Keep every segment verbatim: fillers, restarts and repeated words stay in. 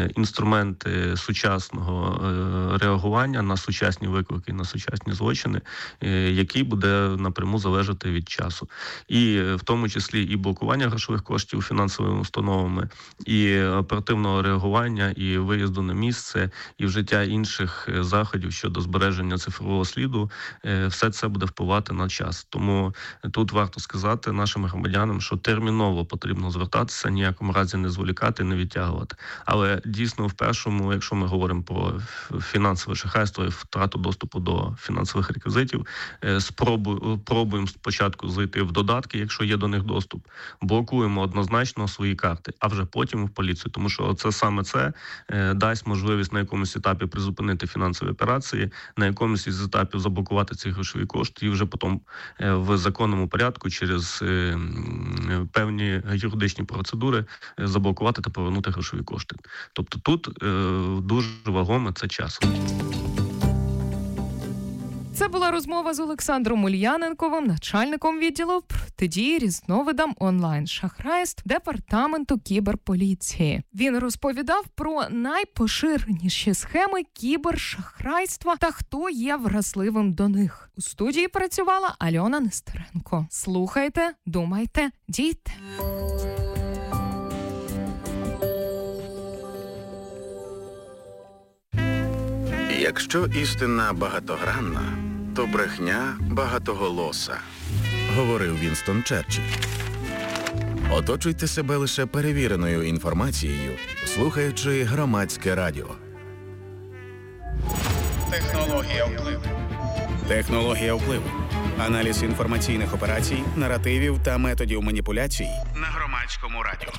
інструменти сучасного реагування на сучасні виклики, на сучасні злочини, який буде напряму залежати від часу. І в тому числі і блокування грошових коштів фінансовими установами, і оперативного реагування, і виїзду на місце, і вжиття інших заходів щодо збереження цифрового сліду, все це буде впливати на час. Тому тут варто сказати нашим громадянам, що терміново потрібно звертатися, ніякому разі не зволікати, не відтягувати. Але дійсно в першому, якщо ми говоримо про фінансове шахрайство і втрату доступу до фінансових реквізитів, спробуємо, пробуємо спочатку зайти в додатки, якщо є до них доступ, блокуємо однозначно свої карти, а вже потім в поліцію, тому що це саме це дасть можливість на якомусь етапі призупинити фінансові операції, на якомусь із етапів заблокувати ці грошові кошти і вже потім в законному порядку через певні юридичні процедури заблокувати та повернути грошові кошти. Тобто тут дуже вагоме це час. Це була розмова з Олександром Ульяненковим, начальником відділу протидії різновидам онлайн-шахрайств Департаменту кіберполіції. Він розповідав про найпоширеніші схеми кібершахрайства та хто є вразливим до них. У студії працювала Альона Нестеренко. Слухайте, думайте, дійте. Якщо істина багатогранна, то брехня багатоголоса, говорив Вінстон Черчилль. Оточуйте себе лише перевіреною інформацією, слухаючи громадське радіо. Технологія впливу. Технологія впливу. Аналіз інформаційних операцій, наративів та методів маніпуляцій на громадському радіо.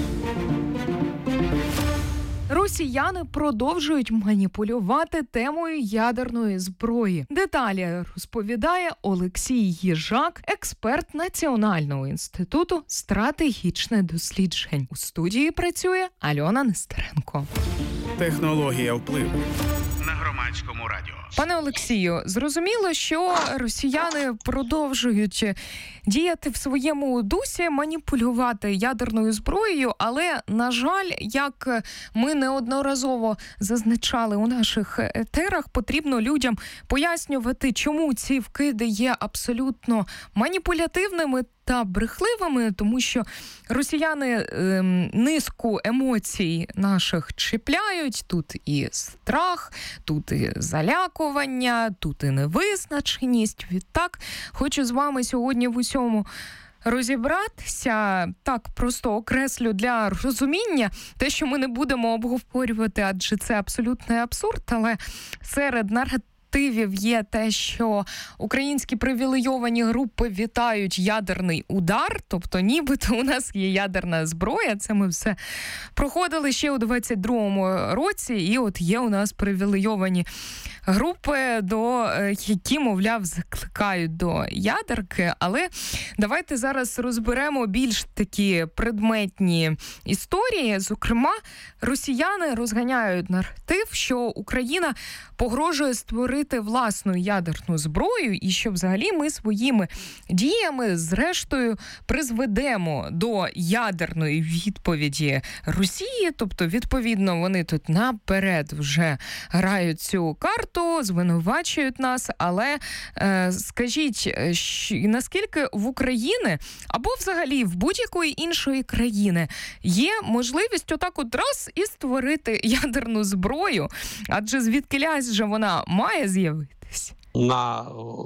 Росіяни продовжують маніпулювати темою ядерної зброї. Деталі розповідає Олексій Їжак, експерт Національного інституту стратегічних досліджень. У студії працює Альона Нестеренко. Технологія впливу на громадському радіо. Пане Олексію, зрозуміло, що росіяни продовжують діяти в своєму дусі, маніпулювати ядерною зброєю, але, на жаль, як ми неодноразово зазначали у наших етерах, потрібно людям пояснювати, чому ці вкиди є абсолютно маніпулятивними та брехливими, тому що росіяни е, низку емоцій наших чіпляють. Тут і страх, тут і залякування, тут і невизначеність. Відтак, хочу з вами сьогодні в усьому розібратися, так просто окреслю для розуміння, те, що ми не будемо обговорювати, адже це абсолютний абсурд, але серед наративів є те, що українські привілейовані групи вітають ядерний удар, тобто нібито у нас є ядерна зброя, це ми все проходили ще у двадцять другому році, і от є у нас привілейовані групи, до, які, мовляв, закликають до ядерки, але давайте зараз розберемо більш такі предметні історії. Зокрема, росіяни розганяють наратив, що Україна погрожує створити власну ядерну зброю і що взагалі ми своїми діями зрештою призведемо до ядерної відповіді Росії, тобто відповідно вони тут наперед вже грають цю карту, звинувачують нас, але е, скажіть, що, наскільки в Україні або взагалі в будь-якої іншої країни є можливість отак от раз і створити ядерну зброю, адже звідкилясь же вона має з'явитись? На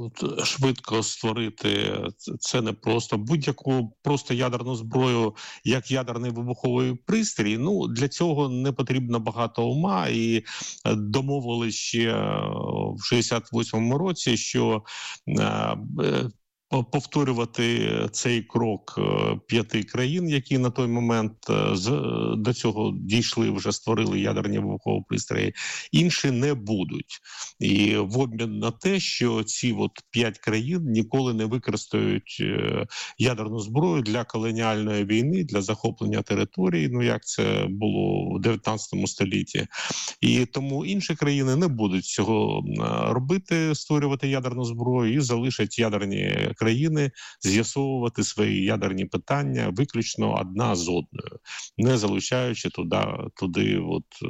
швидко створити це не просто будь-яку просто ядерну зброю, як ядерний вибуховий пристрій. Ну для цього не потрібно багато ума, і домовились ще в шістдесят восьмому році, що повторювати цей крок п'яти країн, які на той момент до цього дійшли, вже створили ядерні вибухові пристрої, інші не будуть. І в обмін на те, що ці от п'ять країн ніколи не використають ядерну зброю для колоніальної війни, для захоплення території, ну як це було в дев'ятнадцятому столітті. І тому інші країни не будуть цього робити, створювати ядерну зброю і залишать ядерні країни з'ясовувати свої ядерні питання виключно одна з одною, не залучаючи туди, туди от